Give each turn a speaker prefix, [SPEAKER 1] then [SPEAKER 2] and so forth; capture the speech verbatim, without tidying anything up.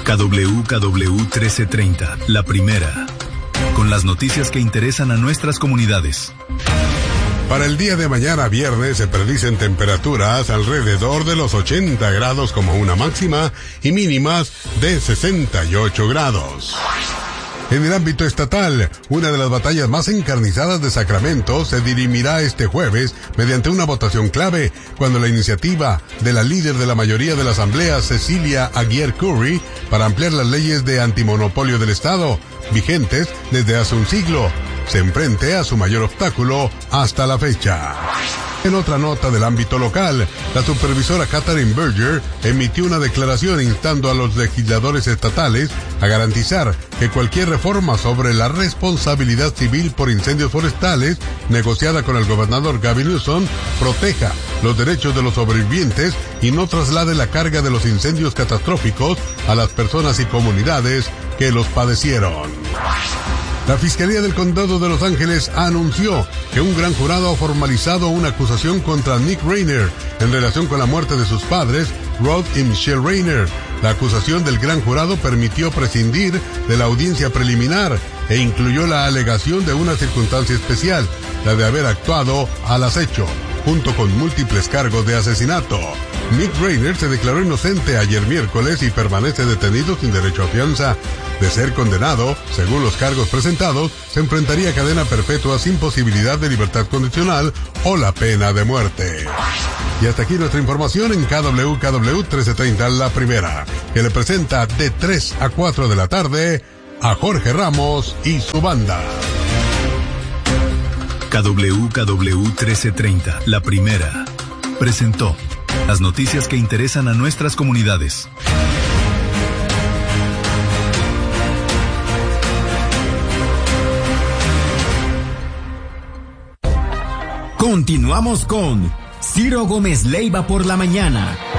[SPEAKER 1] K W K W trece treinta, la primera, con las noticias que interesan a nuestras comunidades.
[SPEAKER 2] Para el día de mañana viernes se predicen temperaturas alrededor de los ochenta grados como una máxima y mínimas de sesenta y ocho grados. En el ámbito estatal, una de las batallas más encarnizadas de Sacramento se dirimirá este jueves mediante una votación clave, cuando la iniciativa de la líder de la mayoría de la Asamblea, Cecilia Aguirre Curry, para ampliar las leyes de antimonopolio del Estado, vigentes desde hace un siglo, se enfrente a su mayor obstáculo hasta la fecha. En otra nota del ámbito local, la supervisora Catherine Berger emitió una declaración instando a los legisladores estatales a garantizar que cualquier reforma sobre la responsabilidad civil por incendios forestales, negociada con el gobernador Gavin Newsom, proteja los derechos de los sobrevivientes y no traslade la carga de los incendios catastróficos a las personas y comunidades que los padecieron. La Fiscalía del Condado de Los Ángeles anunció que un gran jurado ha formalizado una acusación contra Nick Rainer en relación con la muerte de sus padres, Rod y Michelle Rainer. La acusación del gran jurado permitió prescindir de la audiencia preliminar e incluyó la alegación de una circunstancia especial, la de haber actuado al acecho, junto con múltiples cargos de asesinato. Nick Rainer se declaró inocente ayer miércoles y permanece detenido sin derecho a fianza. De ser condenado, según los cargos presentados, se enfrentaría a cadena perpetua sin posibilidad de libertad condicional o la pena de muerte. Y hasta aquí nuestra información en K W K W trece treinta, la primera, que le presenta de tres a cuatro de la tarde a Jorge Ramos y su banda.
[SPEAKER 1] K W K W trece treinta, la primera, presentó las noticias que interesan a nuestras comunidades.
[SPEAKER 3] Continuamos con Ciro Gómez Leiva por la mañana.